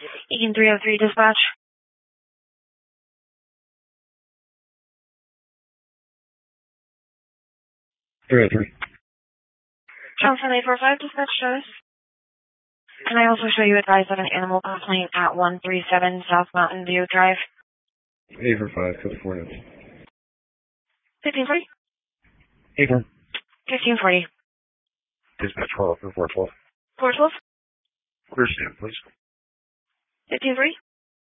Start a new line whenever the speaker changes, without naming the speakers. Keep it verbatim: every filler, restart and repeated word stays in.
Egan three oh three dispatch.
three oh three.
Johnson eight four five dispatch service. Can I also show you advice of an animal complaint at one three seven South Mountain View Drive?
eight four five, code four notes.
fifteen forty?
eight four.
fifteen forty.
Dispatch call for four twelve.
four twelve?
Clear stand, please.
fifteen forty?